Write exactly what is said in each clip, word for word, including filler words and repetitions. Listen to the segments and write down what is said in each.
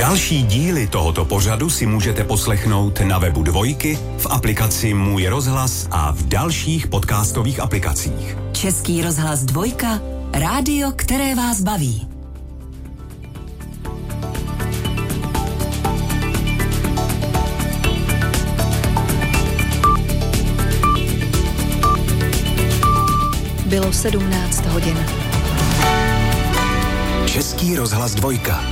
Další díly tohoto pořadu si můžete poslechnout na webu Dvojky, v aplikaci Můj rozhlas a v dalších podcastových aplikacích. Český rozhlas Dvojka, rádio, které vás baví. Bylo sedmnáct hodin. Český rozhlas Dvojka.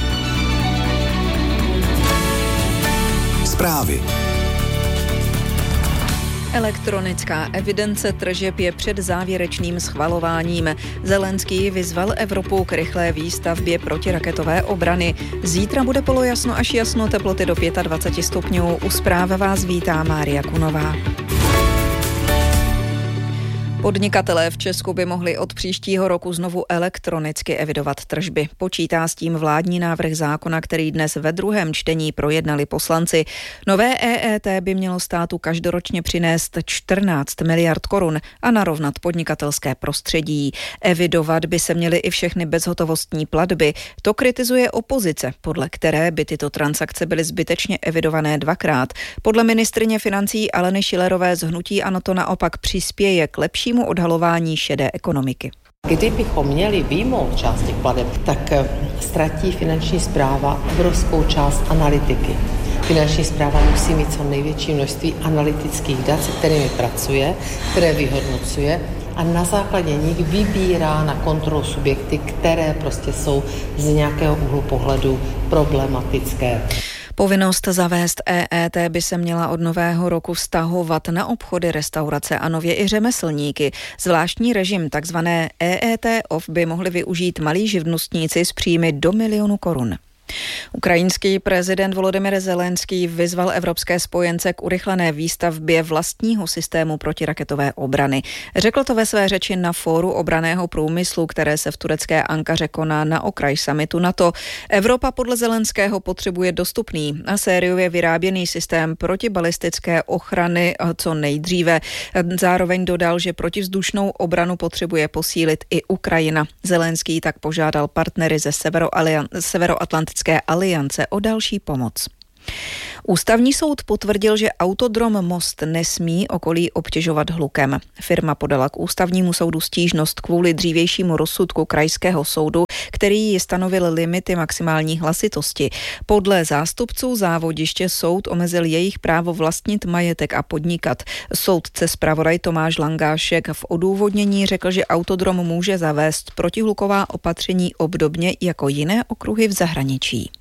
Zprávy. Elektronická evidence tržeb je před závěrečným schvalováním. Zelenský vyzval Evropu k rychlé výstavbě protiraketové obrany. Zítra bude polojasno až jasno, teploty do dvacet pět stupňů. U zpráv vás vítá Mária Kunová. Podnikatelé v Česku by mohli od příštího roku znovu elektronicky evidovat tržby. Počítá s tím vládní návrh zákona, který dnes ve druhém čtení projednali poslanci. Nové E E T by mělo státu každoročně přinést čtrnáct miliard korun a narovnat podnikatelské prostředí. Evidovat by se měly i všechny bezhotovostní platby. To kritizuje opozice, podle které by tyto transakce byly zbytečně evidované dvakrát. Podle ministryně financí Aleny Schillerové z hnutí ANO to naopak přispěje k lepší odhalování šedé ekonomiky. Kdybychom měli výjmout část těch plateb, tak ztratí finanční správa obrovskou část analytiky. Finanční správa musí mít co největší množství analytických dat, se kterými pracuje, které vyhodnocuje a na základě nich vybírá na kontrolu subjekty, které prostě jsou z nějakého úhlu pohledu problematické. Povinnost zavést E E T by se měla od nového roku vztahovat na obchody, restaurace a nově i řemeslníky. Zvláštní režim takzvané E E T off by mohli využít malí živnostníci s příjmy do milionu korun. Ukrajinský prezident Volodymyr Zelenský vyzval evropské spojence k urychlené výstavbě vlastního systému protiraketové obrany. Řekl to ve své řeči na fóru obranného průmyslu, které se v turecké Ankaře koná na okraj summitu NATO. Evropa podle Zelenského potřebuje dostupný a sériově vyráběný systém protibalistické ochrany co nejdříve. Zároveň dodal, že protivzdušnou obranu potřebuje posílit i Ukrajina. Zelenský tak požádal partnery ze Severoatlantické aliance o další pomoc. Ústavní soud potvrdil, že autodrom Most nesmí okolí obtěžovat hlukem. Firma podala k ústavnímu soudu stížnost kvůli dřívějšímu rozsudku krajského soudu, který ji stanovil limity maximální hlasitosti. Podle zástupců závodiště soud omezil jejich právo vlastnit majetek a podnikat. Soudce zpravodaj Tomáš Langášek v odůvodnění řekl, že autodrom může zavést protihluková opatření obdobně jako jiné okruhy v zahraničí.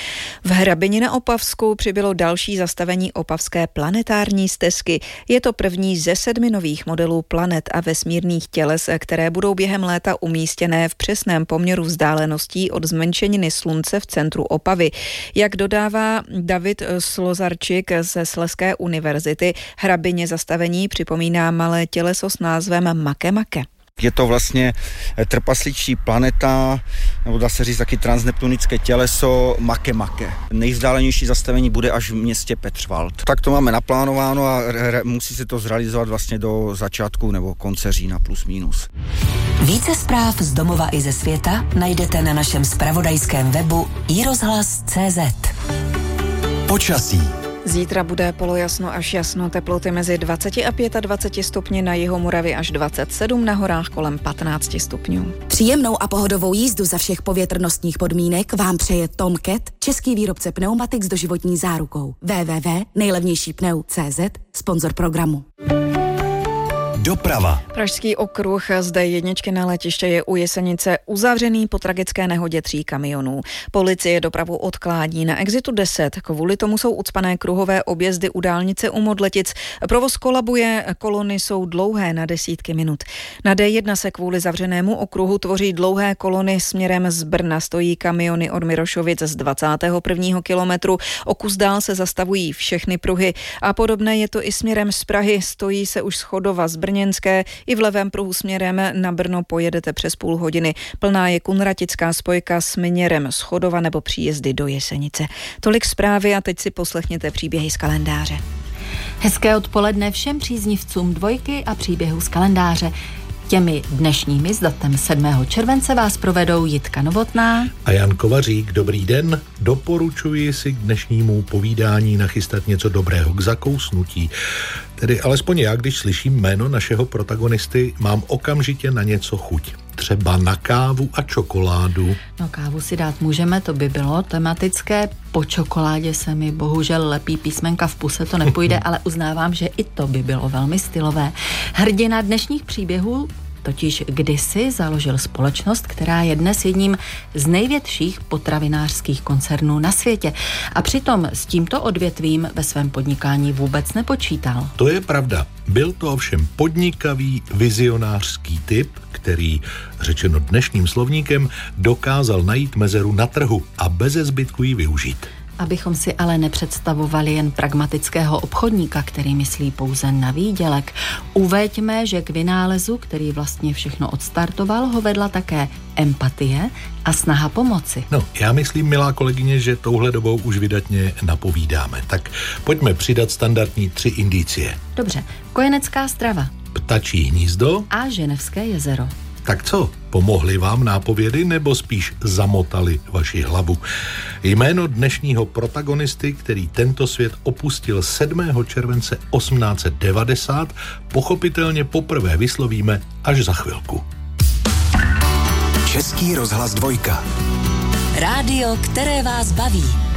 V Hrabini na Opavsku přibylo další zastavení opavské planetární stezky. Je to první ze sedmi nových modelů planet a vesmírných těles, které budou během léta umístěné v přesném poměru vzdáleností od zmenšeniny Slunce v centru Opavy. Jak dodává David Slozarčík ze Slezské univerzity, Hrabině zastavení připomíná malé těleso s názvem Make Make. Je to vlastně trpasličí planeta, nebo dá se říct taky transneptunické těleso Make Make. Nejvzdálenější zastavení bude až v městě Petřvald. Tak to máme naplánováno a re- musí se to zrealizovat vlastně do začátku nebo konce října plus minus. Více zpráv z domova i ze světa najdete na našem zpravodajském webu i rozhlas tečka cé zet. Počasí. Zítra bude polojasno až jasno, teploty mezi dvacet a dvacet pět stupni, na jihu Moravy až dvacet sedm, na horách kolem patnáct stupňů. Příjemnou a pohodovou jízdu za všech povětrnostních podmínek vám přeje Tom Cat, český výrobce pneumatik s doživotní zárukou. w w w tečka nejlevnější pneu tečka cé zet, sponzor programu. Doprava. Pražský okruh zde jedničky na letiště je u Jesenice uzavřený po tragické nehodě tří kamionů. Policie dopravu odkládí na exitu deset, kvůli tomu jsou ucpané kruhové objezdy u dálnice u Modletic. Provoz kolabuje, kolony jsou dlouhé na desítky minut. Na D jedna se kvůli zavřenému okruhu tvoří dlouhé kolony směrem z Brna. Stojí kamiony od Mirošovic z dvacátého prvního kilometru. O kus dál se zastavují všechny pruhy a podobné je to i směrem z Prahy. Stojí se už Schodova z Brněnské, i v levém pruhu směrem na Brno pojedete přes půl hodiny. Plná je kunratická spojka směrem Schodova nebo příjezdy do Jesenice. Tolik zprávy a teď si poslechněte příběhy z kalendáře. Hezké odpoledne všem příznivcům Dvojky a příběhů z kalendáře. Těmi dnešními s datem sedmého července vás provedou Jitka Novotná a Jan Kovařík. Dobrý den, doporučuji si k dnešnímu povídání nachystat něco dobrého k zakousnutí. Tedy alespoň já, když slyším jméno našeho protagonisty, mám okamžitě na něco chuť. Třeba na kávu a čokoládu. No kávu si dát můžeme, to by bylo tematické. Po čokoládě se mi bohužel lepí písmenka v puse, to nepůjde, ale uznávám, že i to by bylo velmi stylové. Hrdina dnešních příběhů totiž kdysi založil společnost, která je dnes jedním z největších potravinářských koncernů na světě. A přitom s tímto odvětvím ve svém podnikání vůbec nepočítal. To je pravda. Byl to ovšem podnikavý, vizionářský typ, který, řečeno dnešním slovníkem, dokázal najít mezeru na trhu a beze zbytku ji využít. Abychom si ale nepředstavovali jen pragmatického obchodníka, který myslí pouze na výdělek, uveďme, že k vynálezu, který vlastně všechno odstartoval, ho vedla také empatie a snaha pomoci. No, já myslím, milá kolegyně, že touhle dobou už vydatně napovídáme. Tak pojďme přidat standardní tři indicie. Dobře, kojenecká strava, ptačí hnízdo a Ženevské jezero. Tak co, pomohly vám nápovědy nebo spíš zamotali vaši hlavu? Jméno dnešního protagonisty, který tento svět opustil sedmého července osmnáct set devadesát, pochopitelně poprvé vyslovíme až za chvilku. Český rozhlas dvojka. Rádio, které vás baví.